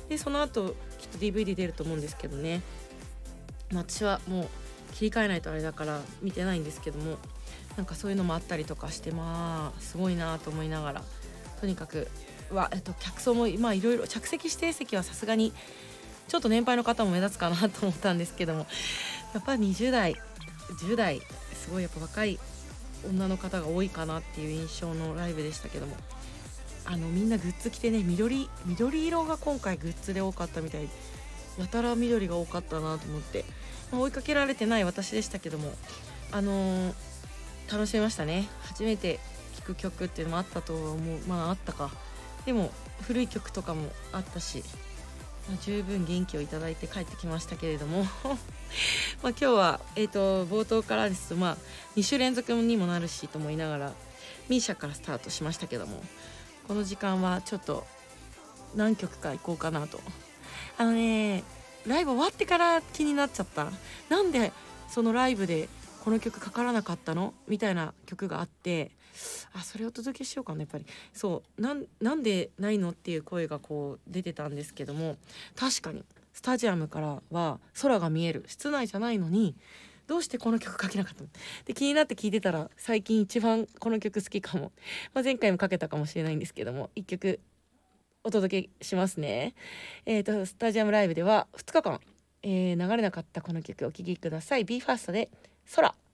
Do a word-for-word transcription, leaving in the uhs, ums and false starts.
でその後きっと ディーブイディー 出ると思うんですけどね、まあ、私はもう切り替えないとあれだから見てないんですけども、なんかそういうのもあったりとかして、まあすごいなと思いながら、とにかくは、えっと、客層もまあいろいろ、着席指定席はさすがにちょっと年配の方も目立つかなと思ったんですけども、やっぱりにじゅう代じゅう代すごいやっぱ若い女の方が多いかなっていう印象のライブでしたけども、あのみんなグッズ着てね、緑緑色が今回グッズで多かったみたい、やたら緑が多かったなと思って、まあ、追いかけられてない私でしたけども、あのー、楽しみましたね。初めて聴く曲っていうのもあったと思う、まああったか、でも古い曲とかもあったし、まあ、十分元気をいただいて帰ってきましたけれどもまあ今日は、えー、と冒頭からですと、まあ、に週連続にもなるしと思いながらミーシャからスタートしましたけども、この時間はちょっと何曲か行こうかなと。あのね、ライブ終わってから気になっちゃった。なんでそのライブでこの曲かからなかったのみたいな曲があって、あ、それをお届けしようかな。やっぱりそうなん、なんでないのっていう声がこう出てたんですけども、確かにスタジアムからは空が見える、室内じゃないのにどうしてこの曲かけなかったので気になって聞いてたら、最近一番この曲好きかも、まあ、前回もかけたかもしれないんですけども、一曲お届けしますね。えーとスタジアムライブではふつかかん、えー流れなかったこの曲お聴きください。 ビーファースト で空。